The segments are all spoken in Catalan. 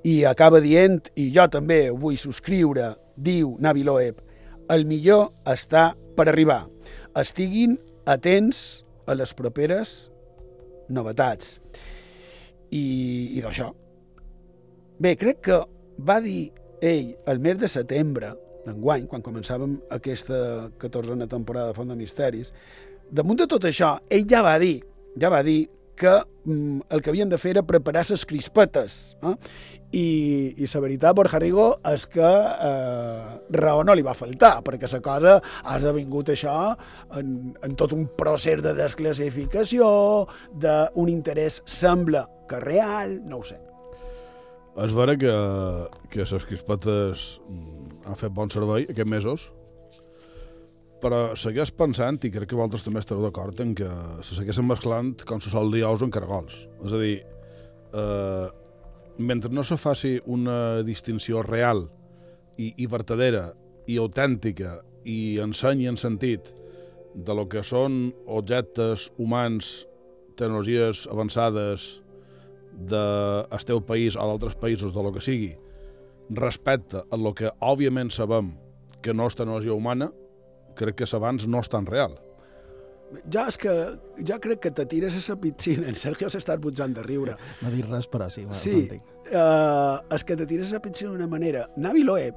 I acaba dient, i jo també ho vull subscriure, diu Navi Loeb, el millor està per arribar. Estiguin atents a les properes novetats. I d'això. Bé, crec que va dir ell el mes de setembre d'enguany, quan començàvem aquesta 14a temporada de Font de Misteris, damunt de tot això, ell ja va dir que el que havien de fer era preparar les crispetes. I la veritat, Borja Rigo, és que raó no li va faltar, perquè la cosa ha esdevingut això en tot un procés de desclassificació, d'un interès sembla que real, no ho sé. És vera que les crispetes han fet bon servei aquests mesos, però segueix pensant, i crec que vosaltres també estareu d'acord, en que se segueixen mesclant com se sol dir ous en caragols. És a dir, mentre no se faci una distinció real i vertadera i autèntica i ensenyi en sentit de lo que són objectes humans, tecnologies avançades del teu país o d'altres països, de lo que sigui, respecte a lo que òbviament sabem que no és tecnologia humana, crec que l'abans no és tan real. Jo crec que te tires a la piscina. En Sergio s'està butjant de riure. No dic res, però sí. Sí, és que te tires a la piscina d'una manera. Navi Loeb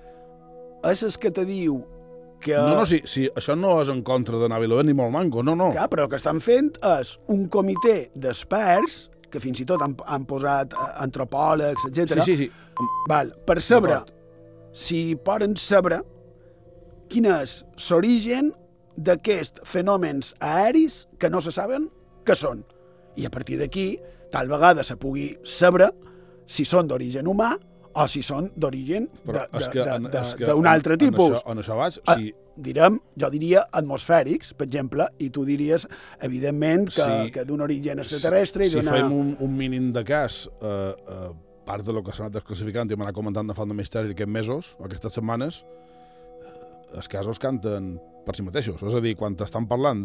és el que te diu que... No, sí, això no és en contra de Navi Loeb ni molt manco, no. Clar, però el que estan fent és un comitè d'experts, que fins i tot han posat antropòlegs, etc. Sí. Val, per saber si poden saber quin és l'origen d'aquests fenòmens aeris que no se saben què són. I a partir d'aquí, tal vegada se pugui saber si són d'origen humà o si són d'origen d'un altre tipus. En això vaig, sí. Jo diria atmosfèrics, per exemple, i tu diries, evidentment, que d'un origen extraterrestre... Si fem un mínim de cas, part de lo que s'ha anat desclassificant i m'ha anat comentant de Font de Misteri aquests mesos, aquestes setmanes, els casos canten per si mateixos. És a dir, quan estan parlant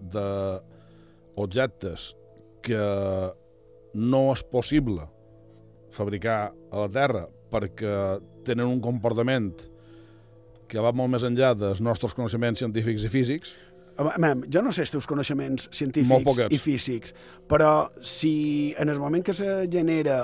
d'objectes que no és possible fabricar a la Terra perquè tenen un comportament que va molt més enllà dels nostres coneixements científics i físics. Jo no sé els teus coneixements científics i físics, però si en el moment que se genera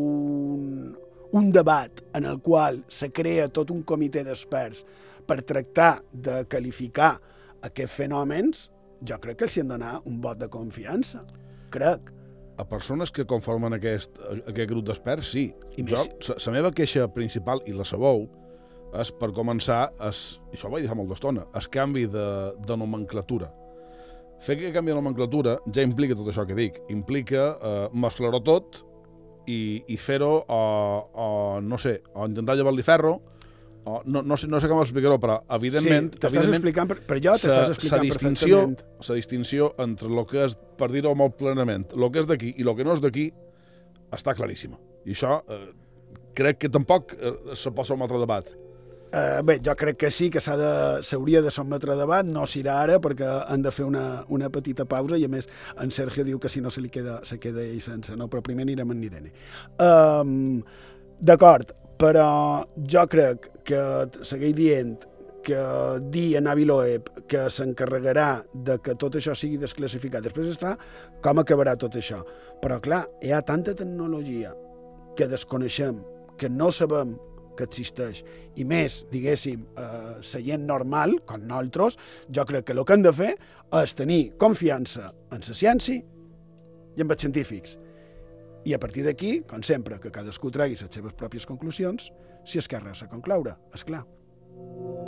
un debat en el qual se crea tot un comitè d'experts per tractar de qualificar aquests fenòmens, jo crec que els hi han de donar un vot de confiança. Crec. A persones que conformen aquest grup d'experts, sí. La meva queixa principal, i la sabeu, és, per començar, això ho vaig dir fa molta estona, el canvi de nomenclatura. Fer aquest canvi de nomenclatura ja implica tot això que dic. Implica mesclar-ho tot i fer-ho, no sé, o intentar llevar-li ferro, no sé com explicar-ho, però evidentment... Sí, t'estàs explicant, per jo t'estàs explicant perfectament. La distinció entre el que és, per dir-ho molt plenament, el que és d'aquí i el que no és d'aquí, està claríssima. I això crec que tampoc se pot sotmetre a debat. Bé, jo crec que sí, que s'hauria de sotmetre a debat, no s'irà ara, perquè han de fer una petita pausa, i a més en Sergio diu que si no se queda ell sense, no? Però primer anirem en Irene. D'acord, però jo crec que segueix dient que dir a Navi Loeb que s'encarregarà de que tot això sigui desclassificat. Després està com acabarà tot això. Però, clar, hi ha tanta tecnologia que desconeixem, que no sabem que existeix, i més, diguéssim, la gent normal, com nosaltres, jo crec que el que hem de fer és tenir confiança en la ciència i en els científics. I a partir d'aquí, com sempre, que cadascú tregui les seves pròpies conclusions, si és que res a concloure, és clar.